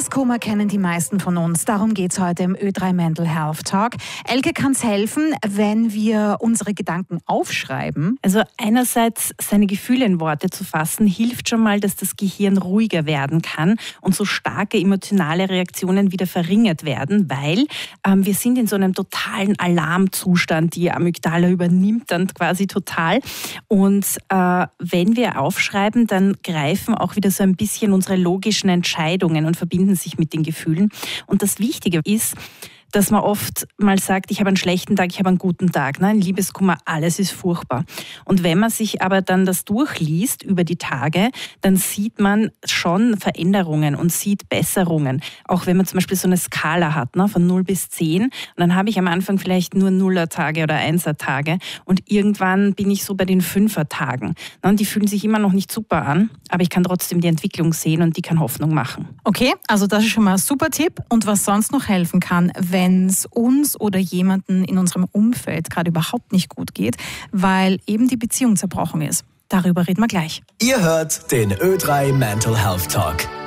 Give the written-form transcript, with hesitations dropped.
Liebeskummer kennen die meisten von uns. Darum geht es heute im Ö3 Mental Health Talk. Elke, kann es helfen, wenn wir unsere Gedanken aufschreiben? Also einerseits seine Gefühle in Worte zu fassen, hilft schon mal, dass das Gehirn ruhiger werden kann und so starke emotionale Reaktionen wieder verringert werden, weil wir sind in so einem totalen Alarmzustand. Die Amygdala übernimmt dann quasi total. Und wenn wir aufschreiben, dann greifen auch wieder so ein bisschen unsere logischen Entscheidungen und verbinden sich mit den Gefühlen. Und das Wichtige ist, dass man oft mal sagt, ich habe einen schlechten Tag, ich habe einen guten Tag. Nein, Liebeskummer, alles ist furchtbar. Und wenn man sich aber dann das durchliest über die Tage, dann sieht man schon Veränderungen und sieht Besserungen. Auch wenn man zum Beispiel so eine Skala hat, ne, von 0 bis 10. Und dann habe ich am Anfang vielleicht nur 0er-Tage oder 1er-Tage. Und irgendwann bin ich so bei den 5er-Tagen. Und die fühlen sich immer noch nicht super an, aber ich kann trotzdem die Entwicklung sehen und die kann Hoffnung machen. Okay, also das ist schon mal ein super Tipp. Und was sonst noch helfen kann, wenn es uns oder jemanden in unserem Umfeld gerade überhaupt nicht gut geht, weil eben die Beziehung zerbrochen ist. Darüber reden wir gleich. Ihr hört den Ö3 Mental Health Talk.